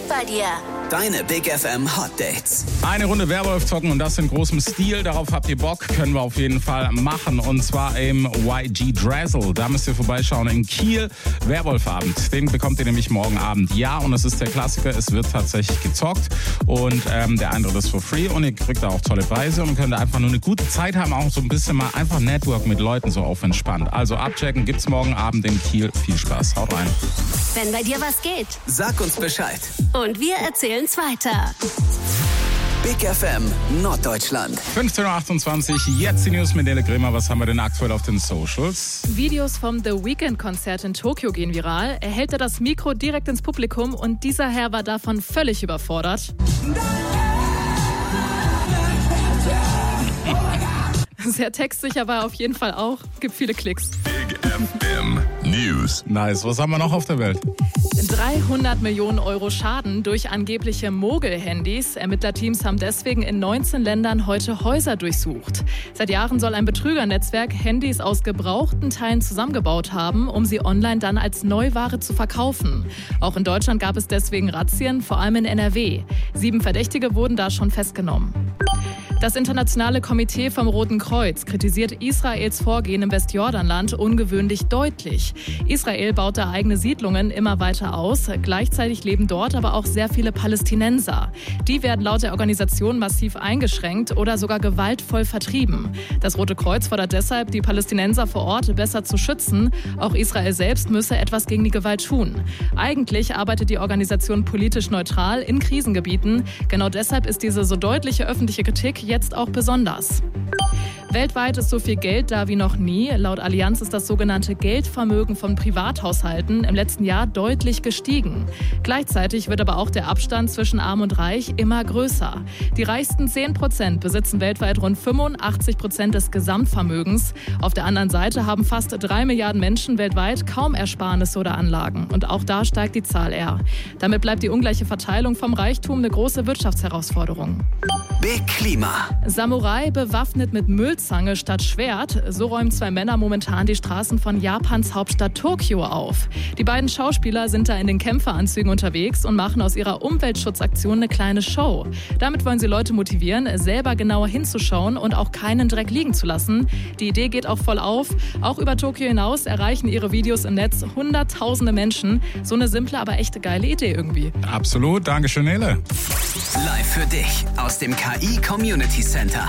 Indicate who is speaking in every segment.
Speaker 1: geht bei dir?
Speaker 2: Deine Big FM Hot Dates.
Speaker 3: Eine Runde Werwolf zocken und das in großem Stil. Darauf habt ihr Bock, können wir auf jeden Fall machen. Und zwar im YG Drazzle. Da müsst ihr vorbeischauen in Kiel. Werwolfabend. Den bekommt ihr nämlich morgen Abend. Ja, und es ist der Klassiker. Es wird tatsächlich gezockt. Und der Eintritt ist for free. Und ihr kriegt da auch tolle Preise. Und könnt einfach nur eine gute Zeit haben. Auch so ein bisschen mal einfach Network mit Leuten so auf entspannt. Also abchecken gibt's morgen Abend in Kiel. Viel Spaß. Haut rein.
Speaker 1: Wenn bei dir was geht.
Speaker 2: Sag uns Bescheid.
Speaker 1: Und wir erzählen's weiter.
Speaker 2: Big FM Norddeutschland.
Speaker 3: 15.28 Uhr, jetzt die News mit Nele Grimmer. Was haben wir denn aktuell auf den Socials?
Speaker 4: Videos vom The Weeknd-Konzert in Tokio gehen viral. Er hält da das Mikro direkt ins Publikum und dieser Herr war davon völlig überfordert. Sehr textsicher war er auf jeden Fall auch. Gibt viele Klicks.
Speaker 5: Big FM News.
Speaker 3: Nice. Was haben wir noch auf der Welt?
Speaker 4: 300 Millionen Euro Schaden durch angebliche Mogel-Handys. Ermittlerteams haben deswegen in 19 Ländern heute Häuser durchsucht. Seit Jahren soll ein Betrügernetzwerk Handys aus gebrauchten Teilen zusammengebaut haben, um sie online dann als Neuware zu verkaufen. Auch in Deutschland gab es deswegen Razzien, vor allem in NRW. 7 Verdächtige wurden da schon festgenommen. Das internationale Komitee vom Roten Kreuz kritisiert Israels Vorgehen im Westjordanland ungewöhnlich deutlich. Israel baut da eigene Siedlungen immer weiter aus. Gleichzeitig leben dort aber auch sehr viele Palästinenser. Die werden laut der Organisation massiv eingeschränkt oder sogar gewaltvoll vertrieben. Das Rote Kreuz fordert deshalb, die Palästinenser vor Ort besser zu schützen. Auch Israel selbst müsse etwas gegen die Gewalt tun. Eigentlich arbeitet die Organisation politisch neutral in Krisengebieten. Genau deshalb ist diese so deutliche öffentliche Kritik jetzt auch besonders. Weltweit ist so viel Geld da wie noch nie. Laut Allianz ist das sogenannte Geldvermögen von Privathaushalten im letzten Jahr deutlich gestiegen. Gleichzeitig wird aber auch der Abstand zwischen Arm und Reich immer größer. Die reichsten 10% besitzen weltweit rund 85% des Gesamtvermögens. Auf der anderen Seite haben fast 3 Milliarden Menschen weltweit kaum Ersparnisse oder Anlagen. Und auch da steigt die Zahl eher. Damit bleibt die ungleiche Verteilung vom Reichtum eine große Wirtschaftsherausforderung.
Speaker 2: Big Klima.
Speaker 4: Samurai bewaffnet mit Müllzange statt Schwert. So räumen 2 Männer momentan die Straßen von Japans Hauptstadt Tokio auf. Die beiden Schauspieler sind da in den Kämpferanzügen unterwegs und machen aus ihrer Umweltschutzaktion eine kleine Show. Damit wollen sie Leute motivieren, selber genauer hinzuschauen und auch keinen Dreck liegen zu lassen. Die Idee geht auch voll auf. Auch über Tokio hinaus erreichen ihre Videos im Netz hunderttausende Menschen. So eine simple, aber echte geile Idee irgendwie.
Speaker 3: Absolut. Dankeschön, Nele.
Speaker 2: Live für dich aus dem KI Community Center.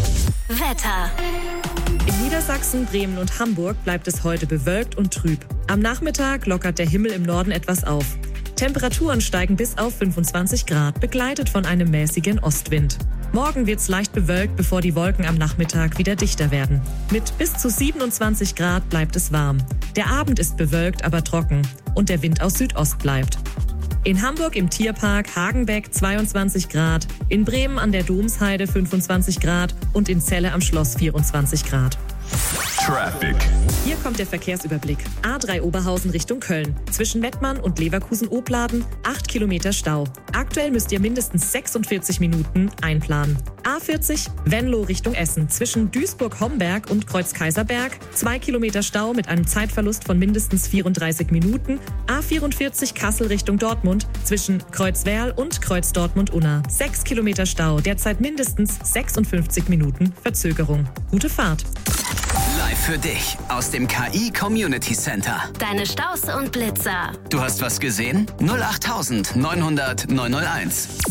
Speaker 1: Wetter.
Speaker 6: In Niedersachsen, Bremen und Hamburg bleibt es heute bewölkt und trüb. Am Nachmittag lockert der Himmel im Norden etwas auf. Temperaturen steigen bis auf 25 Grad, begleitet von einem mäßigen Ostwind. Morgen wird's leicht bewölkt, bevor die Wolken am Nachmittag wieder dichter werden. Mit bis zu 27 Grad bleibt es warm. Der Abend ist bewölkt, aber trocken und der Wind aus Südost bleibt. In Hamburg im Tierpark Hagenbeck 22 Grad, in Bremen an der Domsheide 25 Grad und in Celle am Schloss 24 Grad.
Speaker 5: Traffic.
Speaker 6: Hier kommt der Verkehrsüberblick. A3 Oberhausen Richtung Köln. Zwischen Mettmann und Leverkusen-Obladen 8 Kilometer Stau. Aktuell müsst ihr mindestens 46 Minuten einplanen. A40 Venlo Richtung Essen. Zwischen Duisburg-Homberg und Kreuz-Kaiserberg 2 Kilometer Stau mit einem Zeitverlust von mindestens 34 Minuten. A44 Kassel Richtung Dortmund. Zwischen Kreuzwerl und Kreuz-Dortmund-Unna 6 Kilometer Stau. Derzeit mindestens 56 Minuten Verzögerung. Gute Fahrt.
Speaker 2: Live für dich aus dem KI Community Center.
Speaker 1: Deine Staus und Blitzer.
Speaker 2: Du hast was gesehen? 08900 901.